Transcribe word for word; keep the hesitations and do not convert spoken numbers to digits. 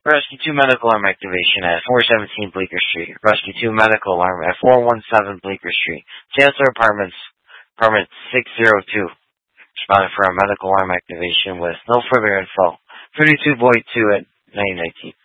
Rescue two medical alarm activation at four seventeen Bleecker Street. Rescue two medical alarm at four one seven Bleecker Street. Chancellor Apartments, apartment six oh two. Responding for a medical alarm activation with no further info. thirty-two Boyd two at nine nineteen.